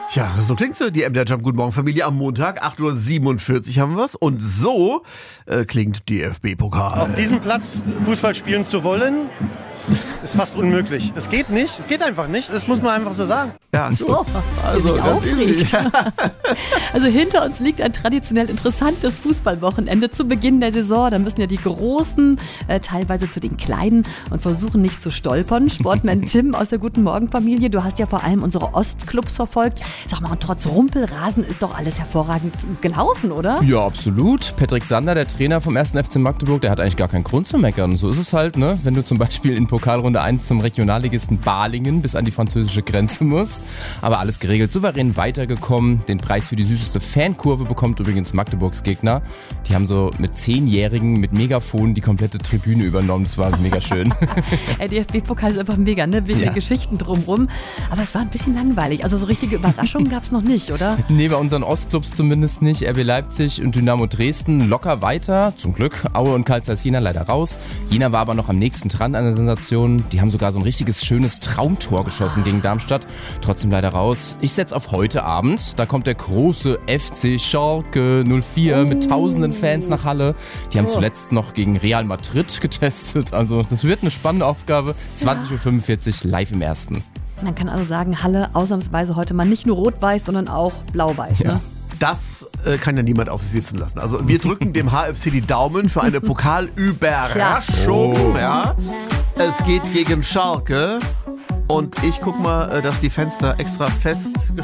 Ja, so klingt sie, die MDR Jump Guten Morgen Familie am Montag, 8.47 Uhr haben wir es. Und so klingt DFB-Pokal. Auf diesem Platz Fußball spielen zu wollen, ist fast unmöglich. Es geht nicht, es geht einfach nicht, das muss man einfach so sagen. Ja, So, also mich ganz easy. Also hinter uns liegt ein traditionell interessantes Fußballwochenende zu Beginn der Saison. Da müssen ja die Großen teilweise zu den Kleinen und versuchen nicht zu stolpern. Sportman Tim aus der Guten Morgen Familie, du hast ja vor allem unsere Ostclubs verfolgt. Sag mal, und trotz Rumpelrasen ist doch alles hervorragend gelaufen, oder? Ja, absolut. Patrick Sander, der Trainer vom 1. FC Magdeburg, der hat eigentlich gar keinen Grund zu meckern. So ist es halt, ne? Wenn du zum Beispiel in Pokalrunde 1 zum Regionalligisten Balingen bis an die französische Grenze musst. Aber alles geregelt, souverän weitergekommen. Den Preis für die süßeste Fankurve bekommt übrigens Magdeburgs Gegner. Die haben so mit 10-Jährigen mit Megafon die komplette Tribüne übernommen. Das war mega schön. Der DFB-Pokal ist einfach mega, ne? Wegen der Geschichten drumrum. Aber es war ein bisschen langweilig. Also so richtige Überraschungen gab es noch nicht, oder? Nee, bei unseren Ostclubs zumindest nicht. RB Leipzig und Dynamo Dresden locker weiter. Zum Glück. Aue und Karl Zeiss Jena leider raus. Jena war aber noch am nächsten dran an der Sensation. Die haben sogar so ein richtiges schönes Traumtor geschossen gegen Darmstadt. Trotzdem leider raus. Ich setze auf heute Abend. Da kommt der große FC Schalke 04 mit tausenden Fans nach Halle. Die haben zuletzt noch gegen Real Madrid getestet. Also das wird eine spannende Aufgabe. 20.45 Uhr live im Ersten. Man kann also sagen, Halle ausnahmsweise heute mal nicht nur rot-weiß, sondern auch blau-weiß. Ja. Ne? Das kann ja niemand auf sich sitzen lassen. Also wir drücken dem HFC die Daumen für eine Pokalüberraschung. Ja. Es geht gegen Schalke. Und ich guck mal, dass die Fenster extra fest